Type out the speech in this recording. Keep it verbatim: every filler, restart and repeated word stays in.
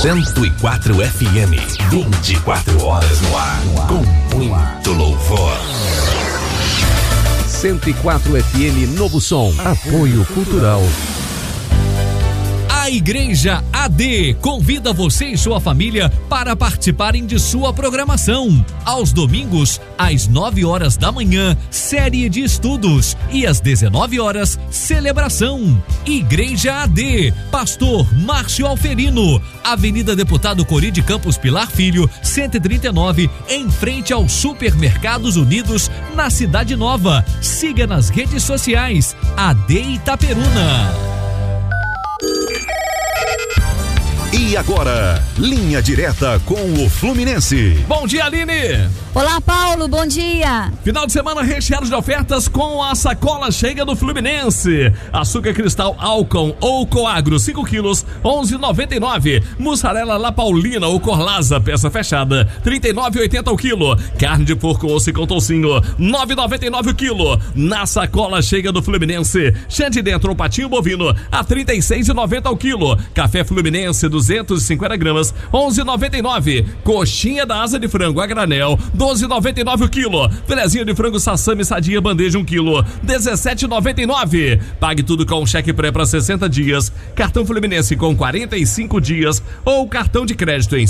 cento e quatro F M, vinte e quatro horas no ar, com muito louvor. cento e quatro F M Novo Som, apoio cultural. A Igreja A D convida você e sua família para participarem de sua programação. Aos domingos, às nove horas da manhã, série de estudos, e às dezenove horas, celebração. Igreja A D, Pastor Márcio Alferino, Avenida Deputado Cori de Campos Pilar Filho, cento e trinta e nove, em frente aos Supermercados Unidos, na Cidade Nova. Siga nas redes sociais, A D Itaperuna. E agora, linha direta com o Fluminense. Bom dia, Aline. Olá, Paulo, bom dia. Final de semana recheado de ofertas com a sacola cheia do Fluminense. Açúcar cristal Alcon ou Coagro, cinco quilos, onze reais e noventa e nove centavos. Mussarela La Paulina ou Corlaza, peça fechada, trinta e nove reais e oitenta centavos o quilo. Carne de porco osso com toucinho, nove reais e noventa e nove centavos o quilo. Na sacola cheia do Fluminense, chã de dentro ou patinho bovino, a trinta e seis reais e noventa centavos o quilo. Café Fluminense, duzentos e cinquenta gramas, onze reais e noventa e nove centavos. Coxinha da asa de frango a granel, doze reais e noventa e nove centavos o quilo. Filezinho de frango sassami sadia bandeja um quilo, dezessete reais e noventa e nove centavos. Pague tudo com cheque pré para sessenta dias, cartão Fluminense com quarenta e cinco dias ou cartão de crédito em